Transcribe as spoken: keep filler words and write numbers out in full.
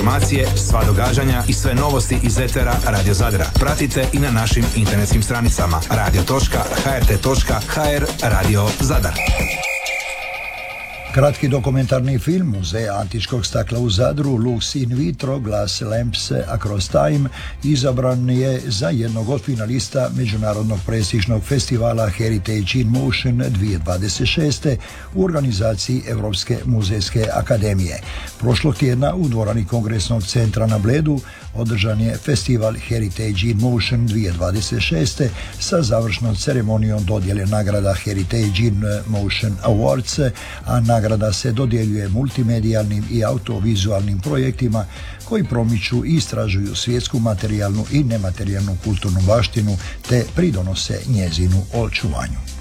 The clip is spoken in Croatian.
informacije, sva događanja i sve novosti iz etera Radio Zadra pratite i na našim internetskim stranicama radio točka h r t točka h r Radio Zadar. Kratki dokumentarni film Muzeja antičkog stakla u Zadru Lux in vitro Glass Lamps Across Time izabran je za jednog od finalista međunarodnog prestižnog festivala Heritage in Motion dvije tisuće dvadeset šeste u organizaciji Europske muzejske akademije. Prošlog tjedna u dvorani Kongresnog centra na Bledu održan je festival Heritage in Motion dvije tisuće dvadeset šeste sa završnom ceremonijom dodjele nagrada Heritage in Motion Awards, a nagrada se dodjeljuje multimedijalnim i autovizualnim projektima koji promiču i istražuju svjetsku materijalnu i nematerijalnu kulturnu baštinu te pridonose njezinu očuvanju.